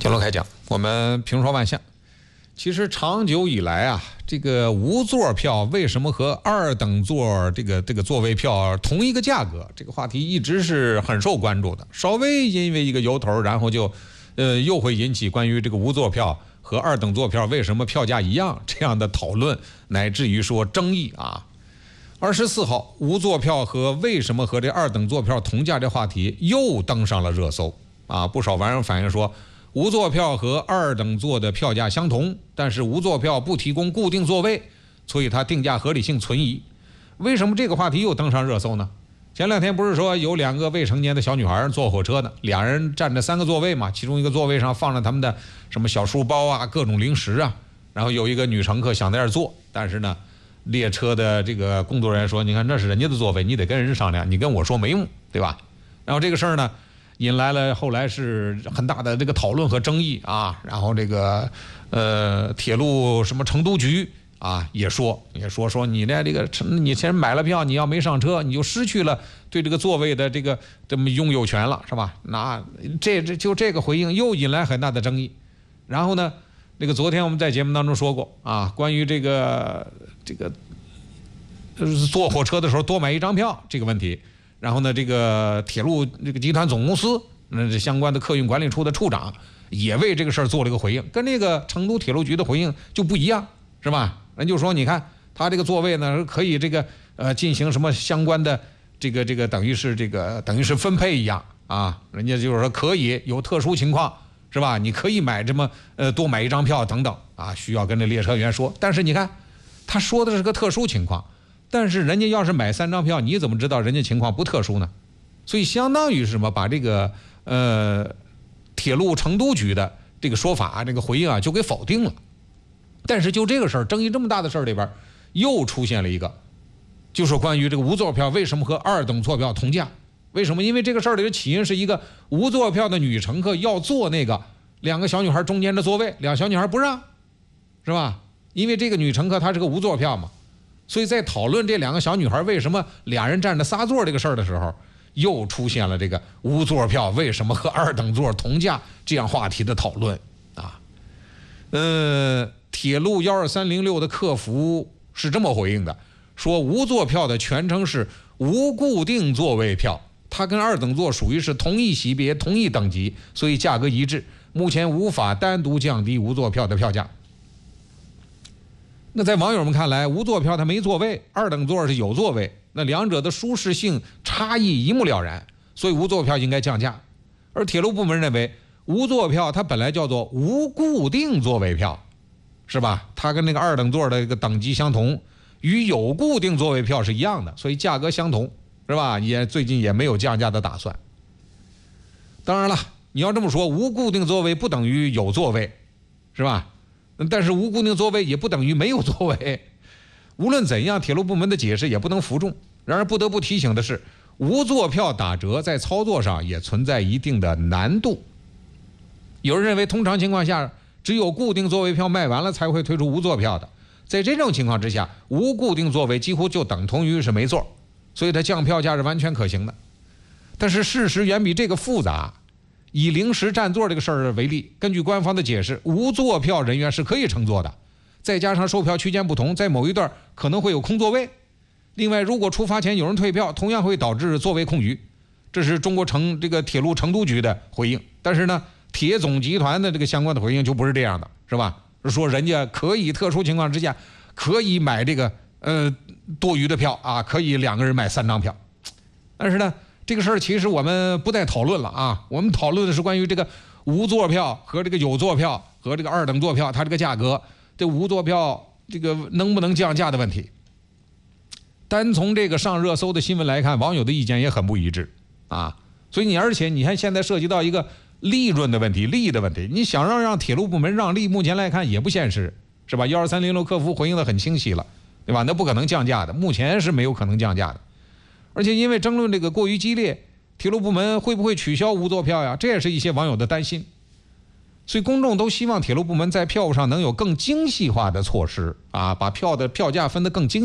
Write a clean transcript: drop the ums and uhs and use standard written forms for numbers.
评论开讲，我们评说万象。其实长久以来啊，这个无座票为什么和二等座这个座位票同一个价格，这个话题一直是很受关注的。稍微因为一个由头，然后就又会引起关于这个无座票和二等座票为什么票价一样这样的讨论，乃至于说争议啊。24号，无座票和为什么和这二等座票同价这话题又登上了热搜啊！不少网友反映说，无座票和二等座的票价相同，但是无座票不提供固定座位，所以它定价合理性存疑。为什么这个话题又登上热搜呢？前两天不是说有2个未成年的小女孩坐火车呢，2人占着3个座位嘛，其中一个座位上放着他们的什么小书包啊、各种零食啊，然后有一个女乘客想在这儿坐，但是呢，列车的这个工作人员说：“你看，这是人家的座位，你得跟人商量，你跟我说没用，对吧？”然后这个事儿呢，引来了后来是很大的这个讨论和争议啊。然后这个铁路什么成都局啊也说你呢这个你先买了票，你要没上车，你就失去了对这个座位的这么拥有权了，是吧？那这个回应又引来很大的争议。然后呢，这个昨天我们在节目当中说过啊，关于这个坐火车的时候多买一张票这个问题。然后呢，这个铁路这个集团总公司这相关的客运管理处的处长也为这个事儿做了一个回应，跟这个成都铁路局的回应就不一样，是吧？人就说你看他这个座位呢可以这个进行什么相关的这个等于是分配一样啊，人家就是说可以有特殊情况，是吧？你可以买这么多买一张票等等啊，需要跟这列车员说。但是你看他说的是个特殊情况，但是人家要是买3张票，你怎么知道人家情况不特殊呢？所以相当于是什么，把这个铁路成都局的这个说法这个回应啊就给否定了。但是就这个事儿，争议这么大的事儿里边，又出现了一个，就是关于这个无座票为什么和二等座票同价？为什么？因为这个事儿里的起因是一个无座票的女乘客要坐那个2个小女孩中间的座位，2小女孩不让，是吧？因为这个女乘客她是个无座票嘛，所以在讨论这2个小女孩为什么2人占着3座这个事儿的时候，又出现了这个无座票为什么和二等座同价这样话题的讨论啊。铁路12306的客服是这么回应的，说无座票的全称是无固定座位票，它跟二等座属于是同一级别同一等级，所以价格一致，目前无法单独降低无座票的票价。那在网友们看来，无座票它没座位，二等座是有座位，那2者的舒适性差异一目了然，所以无座票应该降价。而铁路部门认为，无座票它本来叫做无固定座位票，是吧？它跟那个二等座的这个等级相同，与有固定座位票是一样的，所以价格相同，是吧？最近也没有降价的打算。当然了，你要这么说，无固定座位不等于有座位，是吧？但是无固定座位也不等于没有座位。无论怎样，铁路部门的解释也不能服众。然而不得不提醒的是，无座票打折在操作上也存在一定的难度。有人认为，通常情况下只有固定座位票卖完了才会推出无座票的，在这种情况之下，无固定座位几乎就等同于是没座，所以它降票价是完全可行的。但是事实远比这个复杂。以临时占座这个事儿为例，根据官方的解释，无座票人员是可以乘坐的，再加上售票区间不同，在某一段可能会有空座位。另外，如果出发前有人退票，同样会导致座位空余。这是中国这个铁路成都局的回应。但是呢，铁总集团的这个相关的回应就不是这样的，是吧？是说人家可以特殊情况之下可以买这个多余的票啊，可以2个人买3张票。但是呢，这个事儿其实我们不再讨论了啊，我们讨论的是关于这个无座票和这个有座票和这个二等座票它这个价格，这无座票这个能不能降价的问题。单从这个上热搜的新闻来看，网友的意见也很不一致啊。所以而且你看现在涉及到一个利润的问题，利益的问题，你想让铁路部门让利，目前来看也不现实，是吧？12306客服回应的很清晰了，对吧？那不可能降价的，目前是没有可能降价的。而且因为争论这个过于激烈，铁路部门会不会取消无座票呀？这也是一些网友的担心。所以公众都希望铁路部门在票务上能有更精细化的措施啊，把票价分得更精细。